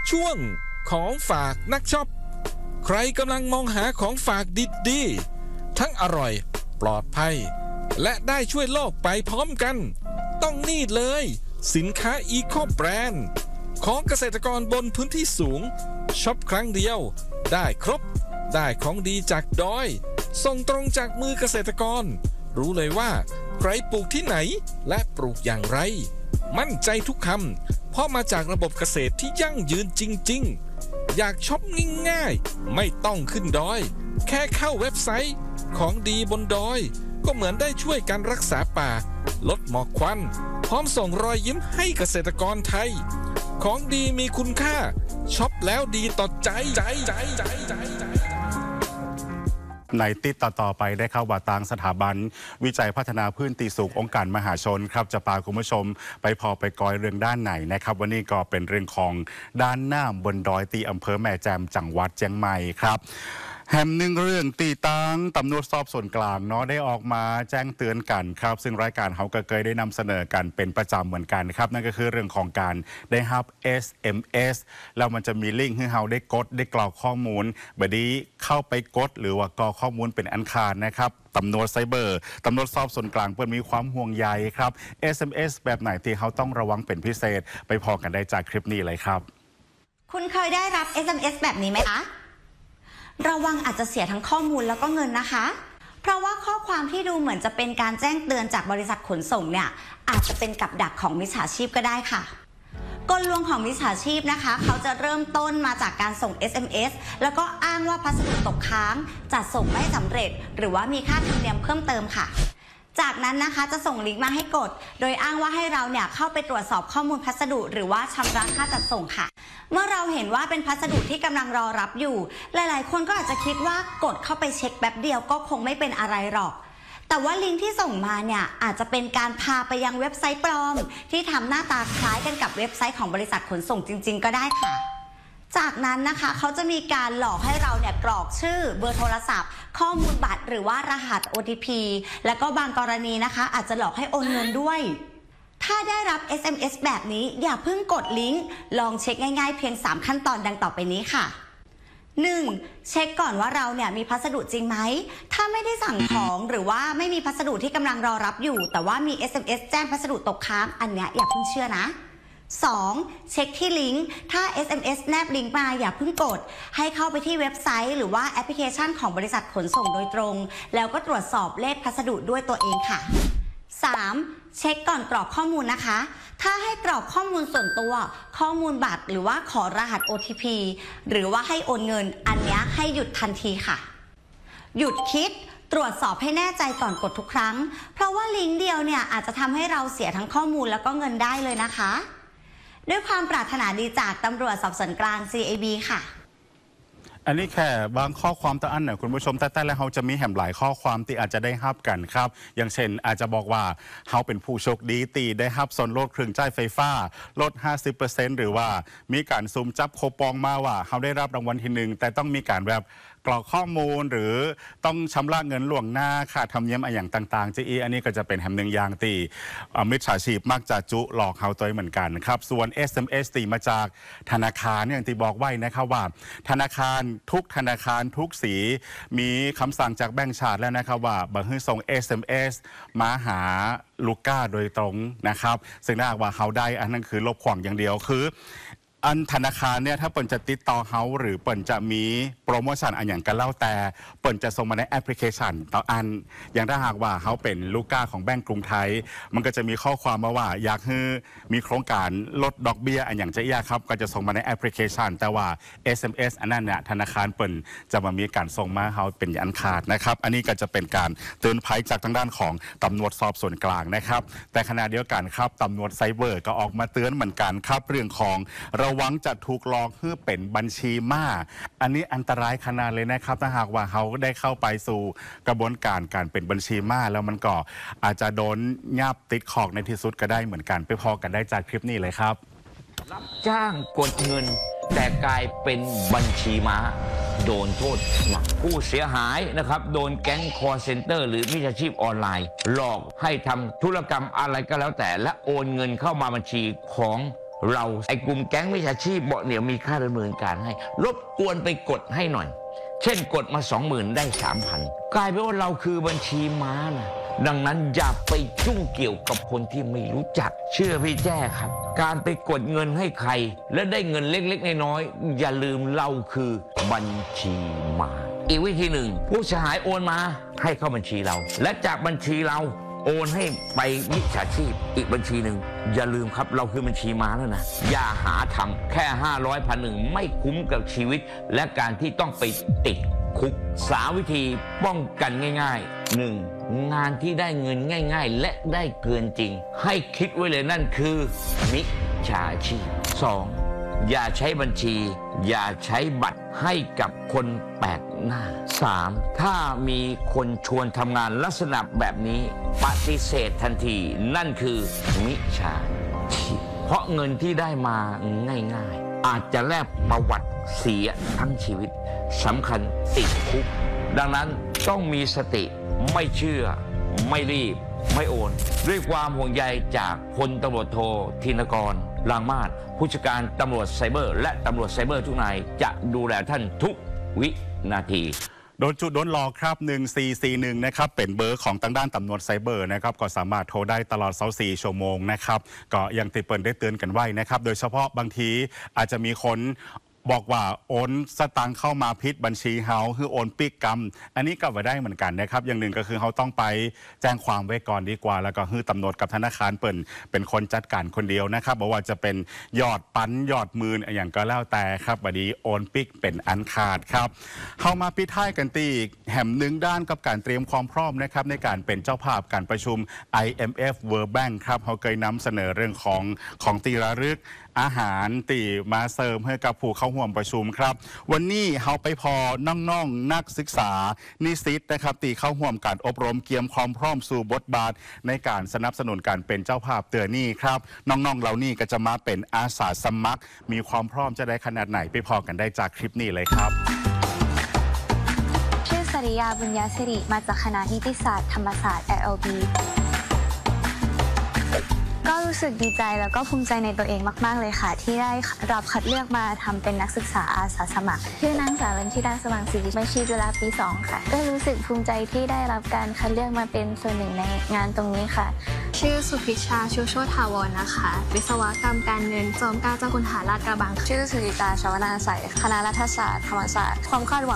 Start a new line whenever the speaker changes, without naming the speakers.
ช่วงของฝากนักช็อปใครกำลังมองหาของฝากดีๆทั้งอร่อยปลอดภัยและได้ช่วยโลกไปพร้อมกันต้องนี่เลยสินค้าอีโคแบรนด์ของเกษตรกรบนพื้นที่สูงช็อปครั้งเดียวได้ครบได้ของดีจากดอยส่งตรงจากมือเกษตรกรรู้เลยว่าใครปลูกที่ไหนและปลูกอย่างไรมั่นใจทุกคำเพราะมาจากระบบเกษตรที่ยั่งยืนจริงๆอยากช็อปง่ายๆไม่ต้องขึ้นดอยแค่เข้าเว็บไซต์ของดีบนดอยก็เหมือนได้ช่วยการรักษาป่าลดหมอกควันพร้อมส่งรอยยิ้มให้เกษตรกรไทยของดีมีคุณค่าช็อปแล้วดีต่อใจ
ในติดต่อไปได้เข้าว่าตางสถาบันวิจัยพัฒนาพื้นที่สูงองค์การมหาชนครับจะพาคุณผู้ชมไปกอยเรื่องด้านไหนนะครับวันนี้ก็เป็นเรื่องของด้านหน้าบนดอยตีอำเภอแม่แจ่มจังหวัดเชียงใหม่ครับแฮมหนึ่งเรื่องตีตังตำรวจสอบส่วนกลางเนาะได้ออกมาแจ้งเตือนกันครับซึ่งรายการเขาก็เคยได้นำเสนอกันเป็นประจำเหมือนกันครับนั่นก็คือเรื่องของการได้รับ SMS แล้วมันจะมีลิงก์ให้เราได้กดได้กรอกข้อมูลบดนี้เข้าไปกดหรือว่ากรอกข้อมูลเป็นอันขาดนะครับตำรวจไซเบอร์ตำรวจสอบส่วนกลางเปิดมีความห่วงใยครับ SMS แบบไหนที่เขาต้องระวังเป็นพิเศษไปพอกันได้จากคลิปนี้เลยครับ
คุณเคยได้รับ SMS แบบนี้ไหมคะระวังอาจจะเสียทั้งข้อมูลแล้วก็เงินนะคะเพราะว่าข้อความที่ดูเหมือนจะเป็นการแจ้งเตือนจากบริษัทขนส่งเนี่ยอาจจะเป็นกับดักของมิจฉาชีพก็ได้ค่ะกลลวงของมิจฉาชีพนะคะเขาจะเริ่มต้นมาจากการส่ง SMS แล้วก็อ้างว่าพัสดุตกค้างจัดส่งไม่สำเร็จหรือว่ามีค่าธรรมเนียมเพิ่มเติมค่ะจากนั้นนะคะจะส่งลิงก์มาให้กดโดยอ้างว่าให้เราเนี่ยเข้าไปตรวจสอบข้อมูลพัสดุหรือว่าชำระค่าจัดส่งค่ะเมื่อเราเห็นว่าเป็นพัสดุที่กำลังรอรับอยู่หลายๆคนก็อาจจะคิดว่ากดเข้าไปเช็คแป๊บเดียวก็คงไม่เป็นอะไรหรอกแต่ว่าลิงก์ที่ส่งมาเนี่ยอาจจะเป็นการพาไปยังเว็บไซต์ปลอมที่ทำหน้าตาคล้ายกันกับเว็บไซต์ของบริษัทขนส่งจริงๆก็ได้ค่ะจากนั้นนะคะเขาจะมีการหลอกให้เราเนี่ยกรอกชื่อเบอร์โทรศัพท์ข้อมูลบัตรหรือว่ารหัส OTP และก็บางกรณีนะคะอาจจะหลอกให้โอนเงินด้วยถ้าได้รับ SMS แบบนี้อย่าเพิ่งกดลิงก์ลองเช็คง่ายๆเพียง3ขั้นตอนดังต่อไปนี้ค่ะ 1. เช็คก่อนว่าเราเนี่ยมีพัสดุจริงไหมถ้าไม่ได้สั่งของหรือว่าไม่มีพัสดุที่กำลังรอรับอยู่แต่ว่ามี SMS แจ้งพัสดุตกค้างอันเนี้ยอย่าเพิ่งเชื่อนะ 2. เช็คที่ลิงก์ถ้า SMS แนบลิงก์มาอย่าเพิ่งกดให้เข้าไปที่เว็บไซต์หรือว่าแอปพลิเคชันของบริษัทขนส่งโดยตรงแล้วก็ตรวจสอบเลขพัสดุด้วยตัวเองค่ะ 3. เช็คก่อนกรอกข้อมูลนะคะถ้าให้กรอกข้อมูลส่วนตัวข้อมูลบัตรหรือว่าขอรหัส OTP หรือว่าให้โอนเงินอันนี้ให้หยุดทันทีค่ะหยุดคิดตรวจสอบให้แน่ใจก่อนกดทุกครั้งเพราะว่าลิงก์เดียวเนี่ยอาจจะทำให้เราเสียทั้งข้อมูลแล้วก็เงินได้เลยนะคะด้วยความปรารถนาดีจากตำรวจสอบสวนกลาง CAB ค่ะ
อันนี้แค่บางข้อความตะอันเนี่ยคุณผู้ชมแต่แล้วเขาจะมีแหมหลายข้อความที่อาจจะได้ฮับกันครับอย่างเช่นอาจจะบอกว่าเขาเป็นผู้โชคดีตีได้ฮับส่วนลดเครื่องจ่ายไฟฟ้าลด 50% หรือว่ามีการซุ่มจับโคปองมาว่าเขาได้รับรางวัลที่1แต่ต้องมีการแบบกรอกข้อมูลหรือต้องชำระเงินล่วงหน้าค่าธรรมเนียมอย่างต่างๆจีอันนี้ก็จะเป็นแหมหนึ่งอย่างตีมิจฉาชีพมักจะจุหลอกเขาตัวเหมือนกันครับส่วน SMS ตีมาจากธนาคารอย่างที่บอกไว้นะครับว่าธนาคารทุกธนาคารทุกสีมีคำสั่งจากแบงก์ชาติแล้วนะครับว่าบังคับส่ง SMS มาหาลูกค้าโดยตรงนะครับซึ่งถ้าว่าเขาได้อันนั้นคือลบขวางอย่างเดียวคืออันธนาคารเนี่ยถ้าเปิ่นจะติดต่อเขาหรือเปิ่นจะมีโปรโมชั่นอันอย่างกันเล่าแต่เปิ่นจะส่งมาในแอปพลิเคชันต่ออันอย่างถ้าหากว่าเขาเป็นลูกค้าของแบงก์กรุงไทยมันก็จะมีข้อความมาว่าอยากให้มีโครงการลดดอกเบี้ยอันอย่างจะยากครับก็จะส่งมาในแอปพลิเคชันแต่ว่า SMS อันนั้นเนี่ยธนาคารเปิ่นจะมามีการส่งมาเขาเป็นอันขาดนะครับอันนี้ก็จะเป็นการเตือนภัยจากทางด้านของตำรวจสอบสวนกลางนะครับแต่ขณะเดียวกันครับตำรวจไซเบอร์ก็ออกมาเตือนเหมือนกันครับเรื่องของระวังจะถูกหลอกเพื่อเป็นบัญชีม้าอันนี้อันตรายขนาดเลยนะครับถ้าหากว่าเขาได้เข้าไปสู่กระบวนการเป็นบัญชีม้าแล้วมันก็อาจจะโดนยับติดขอกในที่สุดก็ได้เหมือนกันไปพอกันได้จากคลิปนี้เลยครับ
รับจ้างกดเงินแต่กลายเป็นบัญชีม้าโดนโทษหนักผู้เสียหายนะครับโดนแก๊งคอลเซ็นเตอร์หรือมิจฉาชีพออนไลน์หลอกให้ทำธุรกรรมอะไรก็แล้วแต่และโอนเงินเข้ามาบัญชีของเราไอ้กลุ่มแก๊งมิจฉาชีพบอกเดี๋ยวมีค่าดำเนินการให้รบกวนไปกดให้หน่อยเช่นกดมา 20,000 ได้ 3,000 กลายเป็นว่าเราคือบัญชีม้านะดังนั้นอย่าไปยุ่งเกี่ยวกับคนที่ไม่รู้จักเชื่อพี่แจ้ครับการไปกดเงินให้ใครและได้เงินเล็กๆน้อยๆอย่าลืมเราคือบัญชีม้าอีกวิธีหนึ่งผู้เสียหายโอนมาให้เข้าบัญชีเราและจากบัญชีเราโอนให้ไปมิจฉาชีพอีกบัญชีหนึ่งอย่าลืมครับเราคือบัญชีม้าแล้วนะอย่าหาทำแค่500,000ไม่คุ้มกับชีวิตและการที่ต้องไปติดคุก3 วิธีป้องกันง่ายๆ 1. งานที่ได้เงินง่ายๆและได้เกินจริงให้คิดไว้เลยนั่นคือมิจฉาชีพ 2. อย่าใช้บัญชีอย่าใช้บัตรให้กับคนแปลกหน้า 3. ถ้ามีคนชวนทำงานลักษณะแบบนี้ปฏิเสธทันทีนั่นคือมิจฉาชีพเพราะเงินที่ได้มาง่ายๆอาจจะแลกประวัติเสียทั้งชีวิตสำคัญติดคุกดังนั้นต้องมีสติไม่เชื่อไม่รีบไม่โอนด้วยความห่วงใยจากพลตำรวจโทธินกรลางมาศผู้จัดการตำรวจไซเบอร์และตำรวจไซเบอร์ทุกนายจะดูแลท่านทุกวินาที
โดนจุดโดนหลอกครับ1441นะครับเป็นเบอร์ของทางด้านตำรวจไซเบอร์นะครับก็สามารถโทรได้ตลอด24 ชั่วโมงนะครับก็ยังติดเปิดได้เตือนกันไว้นะครับโดยเฉพาะบางทีอาจจะมีคนบอกว่าโอนสตางค์เข้ามาพิษบัญชีเฮาคือโอนปิกกรรมอันนี้ก็ไว้ได้เหมือนกันนะครับอย่างหนึ่งก็คือเขาต้องไปแจ้งความไว้ก่อนดีกว่าแล้วก็คือตำรวจกับธนาคารเป็นคนจัดการคนเดียวนะครับบอกว่าจะเป็นยอดปั้นยอดมืออย่างก็แล้วแต่ครับบัดนี้โอนปิกเป็นอันขาดครับเข้ามาปิดท้ายกันตีแห่มหนึ่งด้านกับการเตรียมความพร้อมนะครับในการเป็นเจ้าภาพการประชุม IMF World Bank ครับเขาเคยนำเสนอเรื่องของตีระลึกอาหารตีมาเสริมให้กับผู้เข้าร่วมประชุมครับวันนี้เขาไปพอน้องๆนักศึกษานิสิตนะครับตีเข้าร่วมการอบรมเกียมความพร้อมสู่บทบาทในการสนับสนุนการเป็นเจ้าภาพเตือนนี่ครับน้องๆเหล่านี้ก็จะมาเป็นอาสาสมัครมีความพร้อมจะได้ขนาดไหนไปพอกันได้จากคลิปนี้เลยครับ
ชื่อสริยาบุญญาสิริมาจากคณะนิติศาสตร์ธรรมศาสตร์ LLBก็รู้สึกดีใจแล้วก็ภูมิใจในตัวเองมากๆเลยค่ะที่ได้รับคัดเลือกมาทำเป็นนักศึกษาอาสาสมัครชื่อนางสาวรัญชิดาสว่างศรีบัญชีจุฬาปี 2 ค่ะก็รู้สึกภูมิใจที่ได้รับการคัดเลือกมาเป็นส่วนหนึ่งในงานตรงนี้ค่ะ
ชื่อสุพิชาชูโชติถาวรนะคะวิศวกรรมการเงินจอมเกล้าเจ้าคุณทหารลาดกระบัง
ชื่อสุริตาชวนาใสคณะรัฐศาสตร์ธรรมศาสตร์ความคาดหวัง